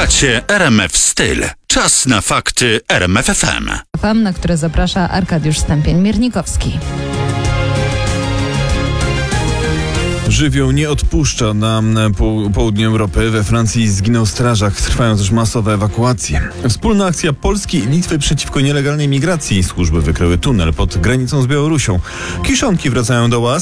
Słuchacie RMF Styl. Czas na fakty RMF FM. Na które zaprasza Arkadiusz Stępień-Miernikowski. Żywioł nie odpuszcza na południu Europy. We Francji zginął strażak. Trwają też masowe ewakuacje. Wspólna akcja Polski i Litwy przeciwko nielegalnej migracji. Służby wykryły tunel pod granicą z Białorusią. Kiszonki wracają do łaz.